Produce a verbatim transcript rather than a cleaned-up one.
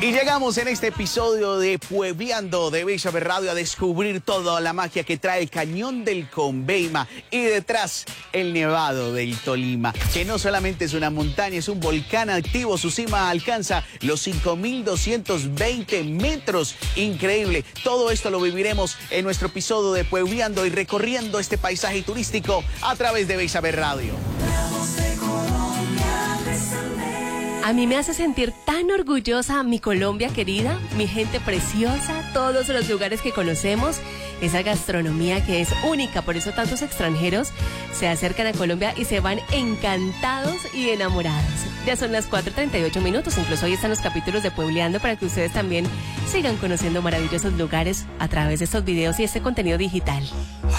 Y llegamos en este episodio de Puebleando de Bella Radio a descubrir toda la magia que trae el Cañón del Conveima y detrás el Nevado del Tolima, que no solamente es una montaña, es un volcán activo. Su cima alcanza los cinco mil doscientos veinte metros. Increíble. Todo esto lo viviremos en nuestro episodio de Puebleando y recorriendo este paisaje turístico a través de Bella Radio. A mí me hace sentir tan orgullosa mi Colombia querida, mi gente preciosa, todos los lugares que conocemos, esa gastronomía que es única, por eso tantos extranjeros se acercan a Colombia y se van encantados y enamorados. Ya son las cuatro y treinta y ocho minutos, incluso hoy están los capítulos de Puebleando para que ustedes también sigan conociendo maravillosos lugares a través de estos videos y este contenido digital.